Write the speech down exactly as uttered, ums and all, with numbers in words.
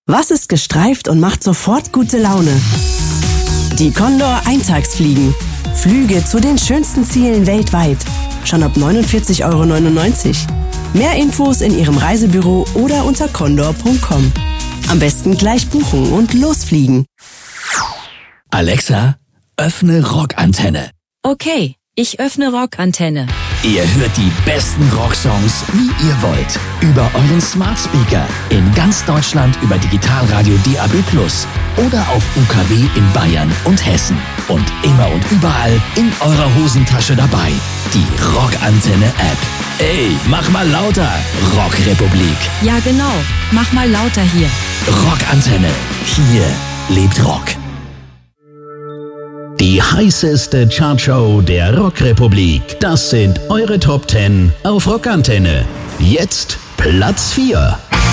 Was ist gestreift und macht sofort gute Laune? Die Condor Eintagsfliegen. Flüge zu den schönsten Zielen weltweit. Schon ab neunundvierzig Euro neunundneunzig. Mehr Infos in Ihrem Reisebüro oder unter condor punkt com. Am besten gleich buchen und losfliegen. Alexa, öffne Rockantenne. Okay, ich öffne Rockantenne. Ihr hört die besten Rocksongs, wie ihr wollt. Über euren Smart Speaker. In ganz Deutschland über Digitalradio D A B plus. Oder auf U K W in Bayern und Hessen. Und immer und überall in eurer Hosentasche dabei. Die Rockantenne-App. Ey, mach mal lauter, Rockrepublik. Ja genau, mach mal lauter hier. Rockantenne. Hier lebt Rock. Die heißeste Chartshow der Rockrepublik. Das sind eure Top zehn auf Rockantenne. Jetzt Platz vier.